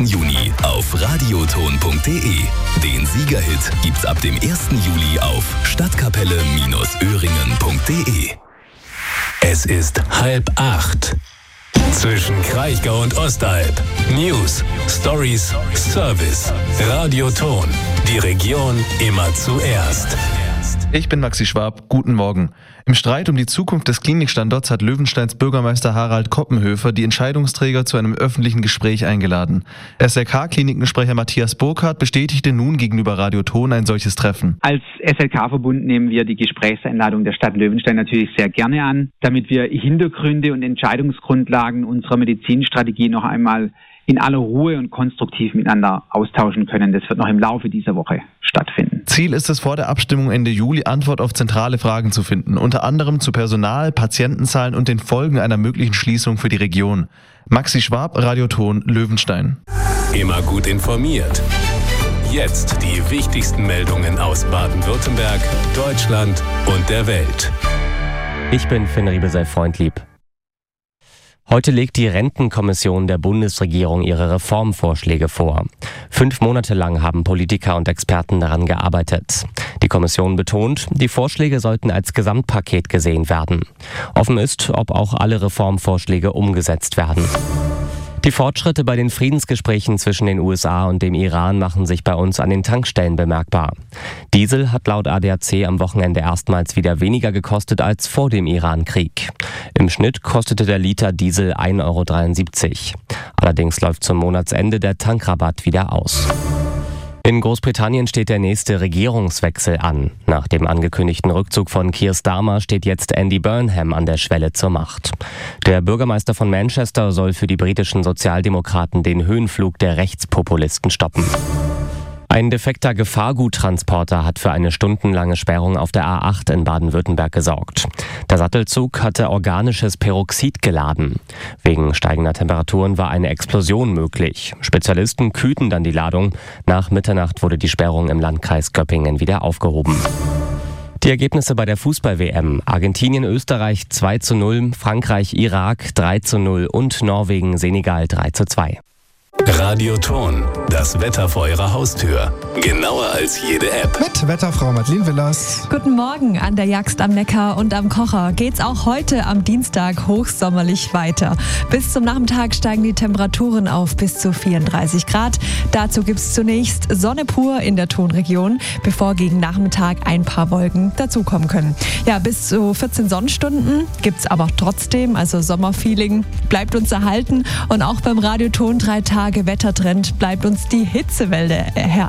Juni auf radioton.de. Den Siegerhit gibt's ab dem 1. Juli auf stadtkapelle-öhringen.de. Es ist 7:30. Zwischen Kraichgau und Ostalb. News, Stories, Service. Radioton. Die Region immer zuerst. Ich bin Maxi Schwab. Guten Morgen. Im Streit um die Zukunft des Klinikstandorts hat Löwensteins Bürgermeister Harald Koppenhöfer die Entscheidungsträger zu einem öffentlichen Gespräch eingeladen. SLK-Klinikensprecher Matthias Burkhardt bestätigte nun gegenüber Radioton ein solches Treffen. Als SLK-Verbund nehmen wir die Gesprächseinladung der Stadt Löwenstein natürlich sehr gerne an, damit wir Hintergründe und Entscheidungsgrundlagen unserer Medizinstrategie noch einmal in aller Ruhe und konstruktiv miteinander austauschen können. Das wird noch im Laufe dieser Woche stattfinden. Ziel ist es, vor der Abstimmung Ende Juli Antwort auf zentrale Fragen zu finden, unter anderem zu Personal, Patientenzahlen und den Folgen einer möglichen Schließung für die Region. Maxi Schwab, Radioton, Löwenstein. Immer gut informiert. Jetzt die wichtigsten Meldungen aus Baden-Württemberg, Deutschland und der Welt. Ich bin Finn Riebesell-Freundlieb. Heute legt die Rentenkommission der Bundesregierung ihre Reformvorschläge vor. 5 Monate lang haben Politiker und Experten daran gearbeitet. Die Kommission betont, die Vorschläge sollten als Gesamtpaket gesehen werden. Offen ist, ob auch alle Reformvorschläge umgesetzt werden. Die Fortschritte bei den Friedensgesprächen zwischen den USA und dem Iran machen sich bei uns an den Tankstellen bemerkbar. Diesel hat laut ADAC am Wochenende erstmals wieder weniger gekostet als vor dem Iran-Krieg. Im Schnitt kostete der Liter Diesel 1,73 €. Allerdings läuft zum Monatsende der Tankrabatt wieder aus. In Großbritannien steht der nächste Regierungswechsel an. Nach dem angekündigten Rückzug von Keir Starmer steht jetzt Andy Burnham an der Schwelle zur Macht. Der Bürgermeister von Manchester soll für die britischen Sozialdemokraten den Höhenflug der Rechtspopulisten stoppen. Ein defekter Gefahrguttransporter hat für eine stundenlange Sperrung auf der A8 in Baden-Württemberg gesorgt. Der Sattelzug hatte organisches Peroxid geladen. Wegen steigender Temperaturen war eine Explosion möglich. Spezialisten kühlten dann die Ladung. Nach Mitternacht wurde die Sperrung im Landkreis Göppingen wieder aufgehoben. Die Ergebnisse bei der Fußball-WM: Argentinien, Österreich 2:0, Frankreich, Irak 3:0 und Norwegen, Senegal 3:2. Radioton, das Wetter vor Ihrer Haustür. Genauer als jede App. Mit Wetterfrau Madeline Willers. Guten Morgen. An der Jagst am Neckar und am Kocher geht's auch heute am Dienstag hochsommerlich weiter. Bis zum Nachmittag steigen die Temperaturen auf bis zu 34 Grad. Dazu gibt's zunächst Sonne pur in der Tonregion, bevor gegen Nachmittag ein paar Wolken dazukommen können. Ja, bis zu 14 Sonnenstunden gibt's aber trotzdem, also Sommerfeeling bleibt uns erhalten. Und auch beim Radioton 3 Tage Wettertrend bleibt uns die Hitzewelle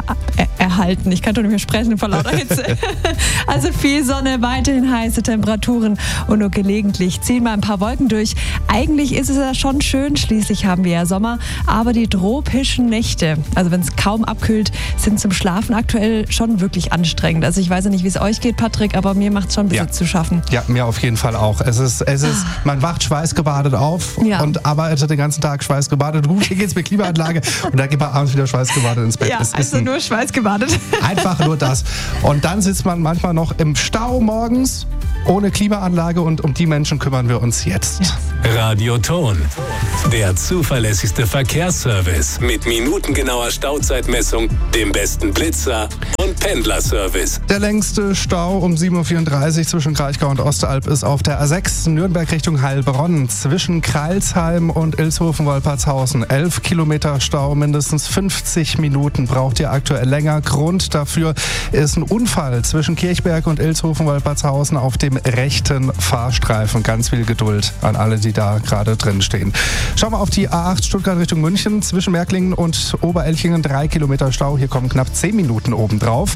erhalten. Ich kann doch nicht mehr sprechen vor lauter Hitze. Also viel Sonne, weiterhin heiße Temperaturen und nur gelegentlich ziehen mal ein paar Wolken durch. Eigentlich ist es ja schon schön, schließlich haben wir ja Sommer, aber die tropischen Nächte, also wenn es kaum abkühlt, sind zum Schlafen aktuell schon wirklich anstrengend. Also ich weiß ja nicht, wie es euch geht, Patrick, aber mir macht es schon ein bisschen zu schaffen. Ja, mir auf jeden Fall auch. Es ist, man wacht schweißgebadet auf und arbeitet den ganzen Tag schweißgebadet. Gut, hier geht's mit Klimaanlage und dann geht man abends wieder schweißgebadet ins Bett. Ja, also nur schweißgebadet. Einfach nur das. Und dann sitzt man manchmal noch im Stau morgens ohne Klimaanlage und um die Menschen kümmern wir uns jetzt. Yes. Radioton, der zuverlässigste Verkehrsservice mit minutengenauer Stauzeitmessung, dem besten Blitzer und Pendlerservice. Der längste Stau um 7:34 Uhr zwischen Kraichgau und Ostalb ist auf der A6 Nürnberg Richtung Heilbronn. Zwischen Kreilsheim und Ilshofen-Wolpertshausen 11 Kilometer Stau, mindestens 50 Minuten braucht ihr aktuell länger. Grund dafür ist ein Unfall zwischen Kirchberg und Ilshofen-Wolpertshausen auf dem rechten Fahrstreifen. Ganz viel Geduld an alle, die da gerade drin stehen. Schauen wir auf die A8 Stuttgart Richtung München. Zwischen Märklingen und Oberelchingen 3 Kilometer Stau. Hier kommen knapp 10 Minuten obendrauf.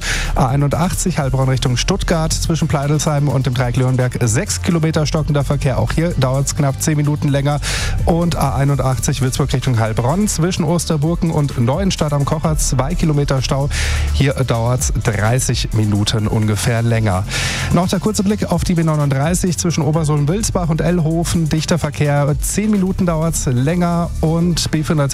A81 Heilbronn Richtung Stuttgart. Zwischen Pleidelsheim und dem Dreieck Leonberg 6 Kilometer stockender Verkehr. Auch hier dauert es knapp 10 Minuten länger. Und A81 Würzburg Richtung Heilbronn. Zwischen Osterburken und Neuenstadt am Kocher 2 Kilometer Stau. Hier dauert es 30 Minuten ungefähr länger. Noch der kurze Blick auf die B39 zwischen Obersohn-Wilsbach und Ellhofen. Dichter Verkehr, 10 Minuten dauert es länger. Und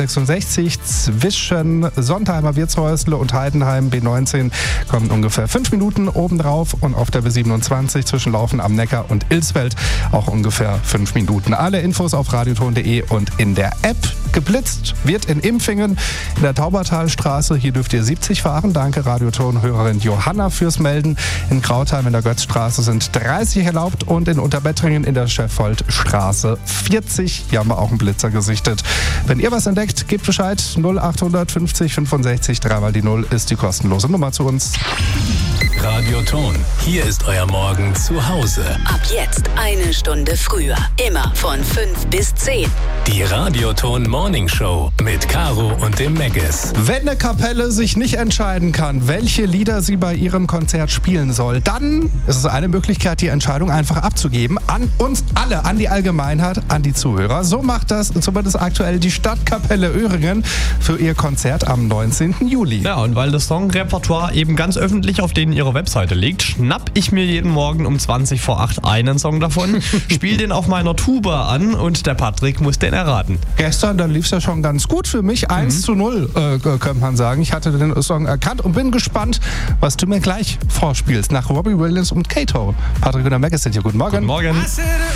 B466 zwischen Sontheimer Wirtshäusle und Heidenheim B19 kommen ungefähr 5 Minuten obendrauf. Und auf der B27 zwischen Laufen am Neckar und Ilsfeld auch ungefähr 5 Minuten. Alle Infos auf radioton.de und in der App. geblitzt wird in Impfingen in der Taubertalstraße. Hier dürft ihr 70 fahren. Danke Radioton-Hörerin Johanna fürs Melden. In Krautheim in der Götzstraße sind 30 erlaubt und in Unterbettringen in der Scheffoldstraße 40. Hier haben wir auch einen Blitzer gesichtet. Wenn ihr was entdeckt, gebt Bescheid. 0800 50 65 3 die 0 ist die kostenlose Nummer zu uns. Radioton. Hier ist euer Morgen zu Hause. Ab jetzt eine Stunde früher. Immer von 5 bis 10. Die Radioton Morning Show mit Caro und dem Meggis. Wenn eine Kapelle sich nicht entscheiden kann, welche Lieder sie bei ihrem Konzert spielen soll, dann ist es eine Möglichkeit, die Entscheidung einfach abzugeben. An uns alle, an die Allgemeinheit, an die Zuhörer. So macht das zumindest aktuell die Stadtkapelle Öhringen für ihr Konzert am 19. Juli. Ja, und weil das Songrepertoire eben ganz öffentlich auf denen ihrer Webseite liegt, schnapp ich mir jeden Morgen um 20 vor 8 einen Song davon, spiel den auf meiner Tuba an und der Patrick muss den erraten. Gestern, dann lief es ja schon ganz gut für mich. 1:0, könnte man sagen. Ich hatte den Song erkannt und bin gespannt, was du mir gleich vorspielst. Nach Robbie Williams und Kato. Patrick und der Meggis sind hier. Guten Morgen. Guten Morgen.